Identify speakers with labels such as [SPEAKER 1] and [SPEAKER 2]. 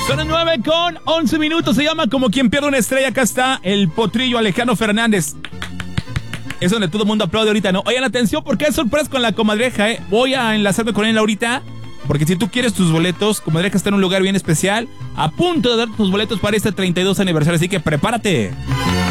[SPEAKER 1] Son las 9:11. Se llama Como quien pierde una estrella. Acá está el potrillo Alejandro Fernández. Es donde todo el mundo aplaude ahorita, ¿no? Oigan, atención, porque hay sorpresa con la comadreja, ¿eh? Voy a enlazarme con él ahorita, porque si tú quieres tus boletos, comadreja está en un lugar bien especial, a punto de dar tus boletos para este 32 aniversario, así que prepárate.